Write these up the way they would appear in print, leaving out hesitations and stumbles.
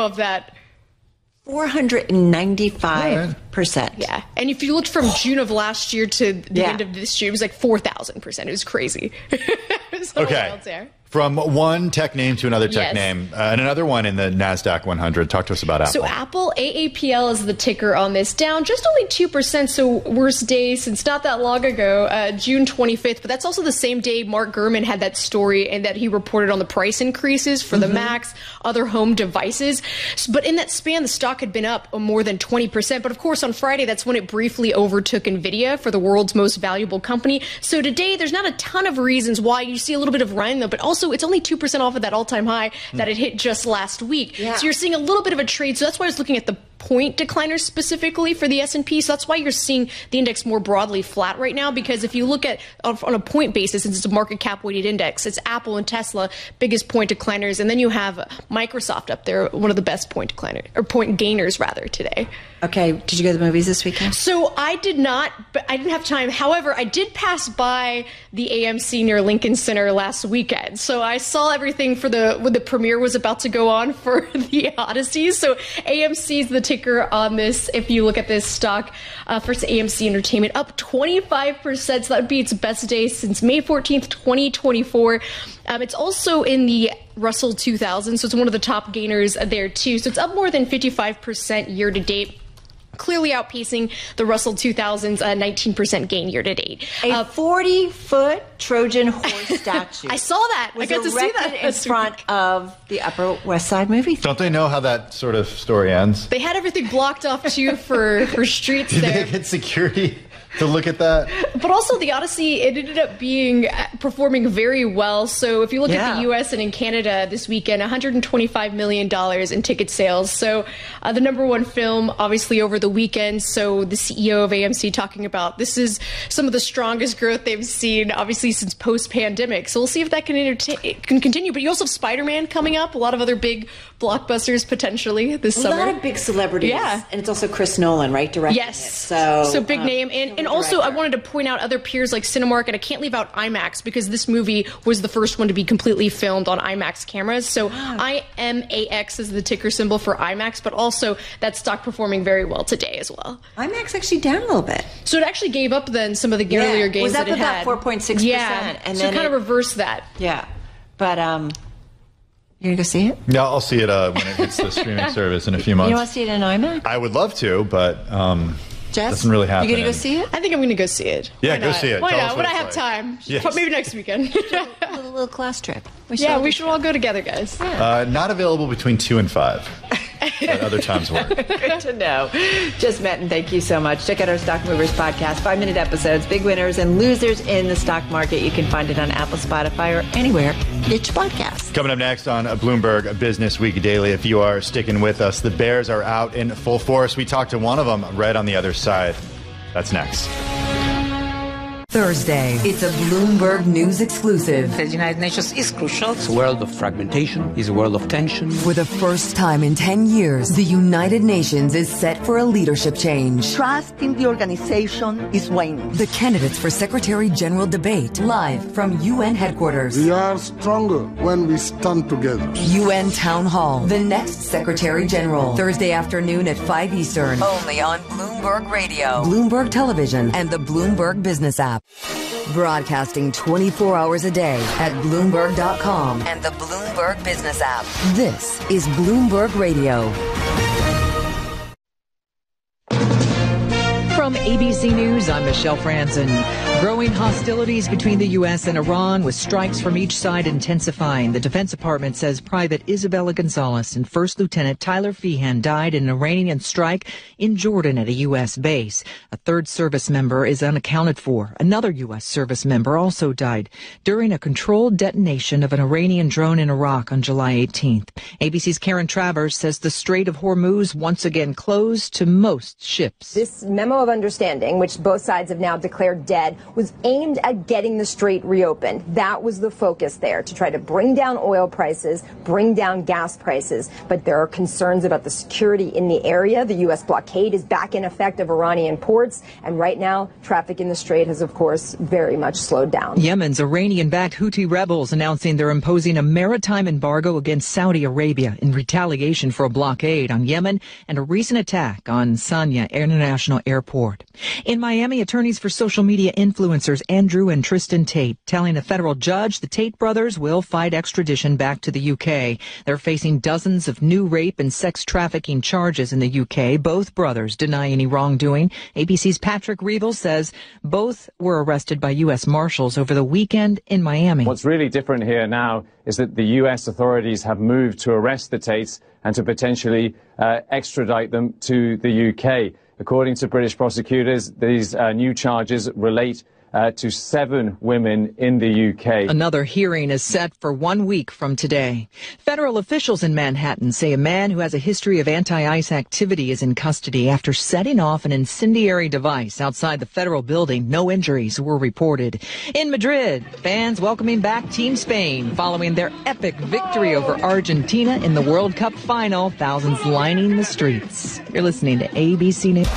above that. 495%. Yeah. And if you looked from June of last year to the end of this year, it was like 4,000%. It was crazy. It was so wild there. From one tech name to another tech name, and another one in the NASDAQ 100. Talk to us about Apple. So Apple, AAPL is the ticker on this, down just only 2%, so worst day since not that long ago, June 25th. But that's also the same day Mark Gurman had that story and that he reported on the price increases for the Macs, other home devices. But in that span, the stock had been up more than 20%. But of course, on Friday, that's when it briefly overtook NVIDIA for the world's most valuable company. So today, there's not a ton of reasons why. You see a little bit of run, though, but also it's only 2% off of that all-time high that it hit just last week. So you're seeing a little bit of a trade. So that's why I was looking at the point decliners specifically for the S&P. So that's why you're seeing the index more broadly flat right now, because if you look at on a point basis, since it's a market cap weighted index, it's Apple and Tesla, biggest point decliners, and then you have Microsoft up there, one of the best point decliners, or point gainers rather, today. Okay, did you go to the movies this weekend? So I did not, but I didn't have time. However, I did pass by the AMC near Lincoln Center last weekend. So I saw everything for when the premiere was about to go on for the Odyssey. So AMC is the ticker on this. If you look at this stock, first AMC Entertainment up 25%. So that would be its best day since May 14th, 2024. It's also in the Russell 2000, so it's one of the top gainers there too. So it's up more than 55% year to date, clearly outpacing the Russell 2000's 19% gain year to date. A 40-foot Trojan horse statue. I saw that. I got to see that in front of the Upper West Side movie theater. Don't they know how that sort of story ends? They had everything blocked off too for streets there. Did they get security to look at that? But also the Odyssey, it ended up performing very well. So if you look at the U.S. and in Canada this weekend, $125 million in ticket sales. So the number one film, obviously, over the weekend. So the CEO of AMC talking about this is some of the strongest growth they've seen, obviously, since post-pandemic. So we'll see if that can continue. But you also have Spider-Man coming up, a lot of other big blockbusters potentially this summer. A lot of big celebrities. Yeah. And it's also Chris Nolan, right? Directing it. So big name. And also, I wanted to point out other peers like Cinemark, and I can't leave out IMAX because this movie was the first one to be completely filmed on IMAX cameras. So IMAX is the ticker symbol for IMAX, but also that stock performing very well today as well. IMAX actually down a little bit. So it actually gave up then some of the earlier gains that it had. Was up about 4.6%. Yeah, and so it kind of reversed that. Yeah, but you're going to go see it? Yeah, I'll see it when it hits the streaming service in a few months. You want to see it in IMAX? I would love to, but Jess, doesn't really happen. You going to go see it? I think I'm going to go see it. Yeah, go see it. Why not? When I have time. Yes. Maybe next weekend. a little class trip. We should all go together, guys. Yeah. Not available between 2 and 5. But other times work. Good to know. Jess Metten, thank you so much. Check out our Stock Movers podcast, 5-minute episodes, big winners and losers in the stock market. You can find it on Apple, Spotify, or anywhere it's podcast. Coming up next on Bloomberg Business Week Daily, if you are sticking with us, the Bears are out in full force. We talked to one of them right on the other side. That's next. Thursday, it's a Bloomberg News exclusive. The United Nations is crucial. It's a world of fragmentation. It's a world of tension. For the first time in 10 years, the United Nations is set for a leadership change. Trust in the organization is waning. The candidates for Secretary General debate live from UN headquarters. We are stronger when we stand together. UN Town Hall, the next Secretary General. Thursday afternoon at 5 Eastern. Only on Bloomberg Radio, Bloomberg Television, and the Bloomberg Business app. Broadcasting 24 hours a day at Bloomberg.com and the Bloomberg Business app. This is Bloomberg Radio. From ABC News, I'm Michelle Franzen. Growing hostilities between the U.S. and Iran, with strikes from each side intensifying. The Defense Department says Private Isabella Gonzalez and First Lieutenant Tyler Feehan died in an Iranian strike in Jordan at a U.S. base. A third service member is unaccounted for. Another U.S. service member also died during a controlled detonation of an Iranian drone in Iraq on July 18th. ABC's Karen Travers says the Strait of Hormuz once again closed to most ships. This memo of understanding, which both sides have now declared dead, was aimed at getting the strait reopened. That was the focus there, to try to bring down oil prices, bring down gas prices. But there are concerns about the security in the area. The U.S. blockade is back in effect of Iranian ports. And right now, traffic in the strait has, of course, very much slowed down. Yemen's Iranian-backed Houthi rebels announcing they're imposing a maritime embargo against Saudi Arabia in retaliation for a blockade on Yemen and a recent attack on Sanya International Airport. In Miami, attorneys for social media influencers Andrew and Tristan Tate telling a federal judge the Tate brothers will fight extradition back to the UK. They're facing dozens of new rape and sex trafficking charges in the UK. Both brothers deny any wrongdoing. ABC's Patrick Reevell says both were arrested by U.S. Marshals over the weekend in Miami. What's really different here now is that the U.S. authorities have moved to arrest the Tates and to potentially extradite them to the UK. According to British prosecutors, these new charges relate to 7 women in the UK. Another hearing is set for 1 week from today. Federal officials in Manhattan say a man who has a history of anti-ICE activity is in custody after setting off an incendiary device outside the federal building. No injuries were reported. In Madrid, fans welcoming back Team Spain following their epic victory over Argentina in the World Cup final. Thousands lining the streets. You're listening to ABC News.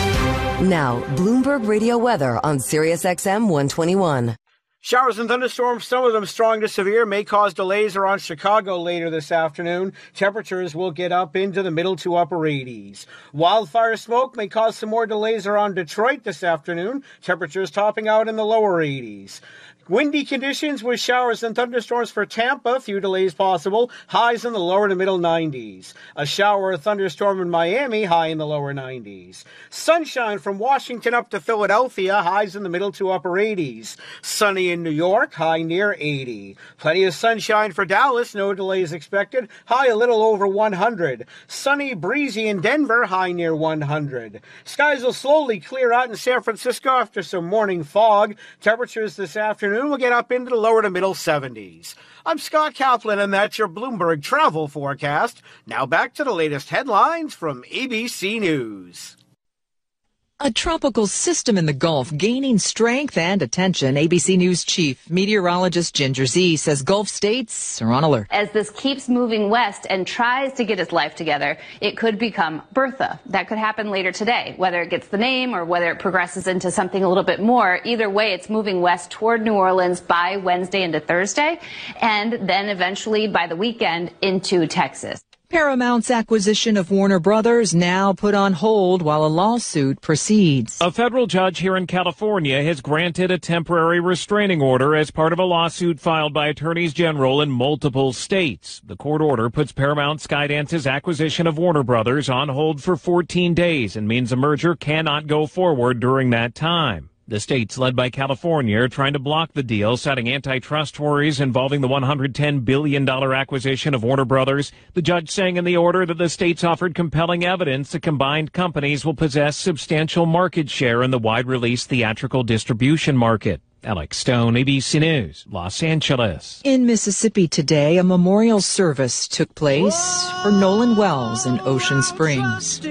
Now, Bloomberg Radio weather on Sirius XM 121. Showers and thunderstorms, some of them strong to severe, may cause delays around Chicago later this afternoon. Temperatures will get up into the middle to upper 80s. Wildfire smoke may cause some more delays around Detroit this afternoon. Temperatures topping out in the lower 80s. Windy conditions with showers and thunderstorms for Tampa. Few delays possible. Highs in the lower to middle 90s. A shower or thunderstorm in Miami. High in the lower 90s. Sunshine from Washington up to Philadelphia. Highs in the middle to upper 80s. Sunny in New York. High near 80. Plenty of sunshine for Dallas. No delays expected. High a little over 100. Sunny, breezy in Denver. High near 100. Skies will slowly clear out in San Francisco after some morning fog. Temperatures this afternoon will get up into the lower to middle 70s. I'm Scott Kaplan, and that's your Bloomberg travel forecast. Now back to the latest headlines from ABC News. A tropical system in the Gulf gaining strength and attention. ABC News chief meteorologist Ginger Zee says Gulf states are on alert. As this keeps moving west and tries to get its life together, it could become Bertha. That could happen later today, whether it gets the name or whether it progresses into something a little bit more. Either way, it's moving west toward New Orleans by Wednesday into Thursday, and then eventually by the weekend into Texas. Paramount's acquisition of Warner Brothers now put on hold while a lawsuit proceeds. A federal judge here in California has granted a temporary restraining order as part of a lawsuit filed by attorneys general in multiple states. The court order puts Paramount Skydance's acquisition of Warner Brothers on hold for 14 days and means a merger cannot go forward during that time. The states, led by California, are trying to block the deal, citing antitrust worries involving the $110 billion acquisition of Warner Brothers. The judge saying in the order that the states offered compelling evidence the combined companies will possess substantial market share in the wide-release theatrical distribution market. Alex Stone, ABC News, Los Angeles. In Mississippi today, a memorial service took place for Nolan Wells in Ocean Springs.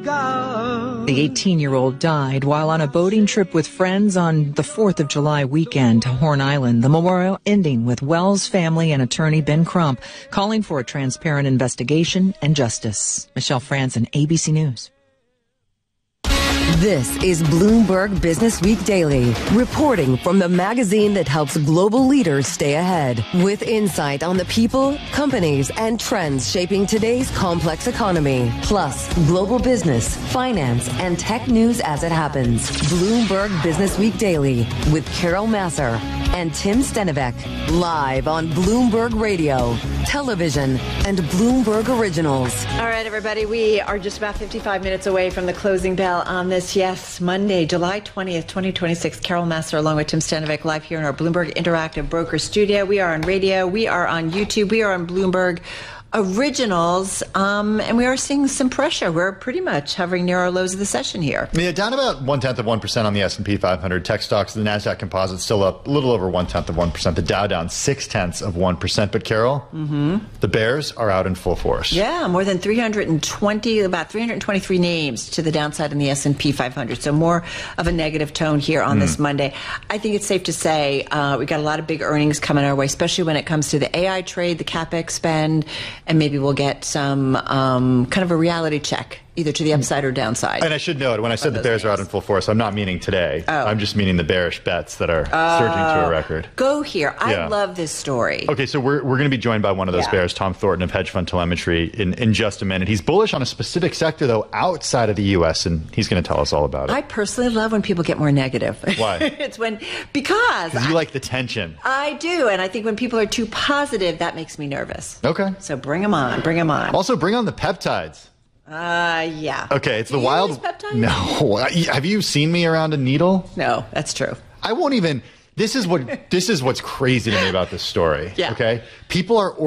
The 18-year-old died while on a boating trip with friends on the 4th of July weekend to Horn Island. The memorial ending with Wells' family and attorney Ben Crump calling for a transparent investigation and justice. Michelle Franzen, ABC News. This is Bloomberg Business Week Daily, reporting from the magazine that helps global leaders stay ahead, with insight on the people, companies, and trends shaping today's complex economy, plus global business, finance, and tech news as it happens. Bloomberg Business Week Daily with Carol Masser and Tim Stenivek, live on Bloomberg Radio, television, and Bloomberg Originals. All right, everybody, we are just about 55 minutes away from the closing bell on this, yes, Monday, July 20th, 2026. Carol Masser along with Tim Stenivek live here in our Bloomberg Interactive Broker Studio. We are on radio. We are on YouTube. We are on Bloomberg. originals, and we are seeing some pressure. We're pretty much hovering near our lows of the session here. Yeah, down about 0.1% on the S&P 500. Tech stocks, the NASDAQ composite still up a little over 0.1%. The Dow down 0.6%. But Carol, the bears are out in full force. Yeah, more than 323 names to the downside in the S&P 500. So more of a negative tone here on this Monday. I think it's safe to say we got a lot of big earnings coming our way, especially when it comes to the AI trade, the CapEx spend, and maybe we'll get some kind of a reality check, either to the upside or downside. And I should note, when I said the bears are out in full force, I'm not meaning today. I'm just meaning the bearish bets that are surging to a record. Go here. I love this story. Okay, so we're going to be joined by one of those bears, Tom Thornton of Hedge Fund Telemetry, in just a minute. He's bullish on a specific sector, though, outside of the U.S., and he's going to tell us all about it. I personally love when people get more negative. Why? Because you like the tension. I do, and I think when people are too positive, that makes me nervous. Okay. So bring them on. Bring them on. Also, bring on the peptides. Yeah. Okay, it's the wild. Use peptides? No. Have you seen me around a needle? No, that's true. I won't even. This is what's crazy to me about this story. Yeah. Okay. People are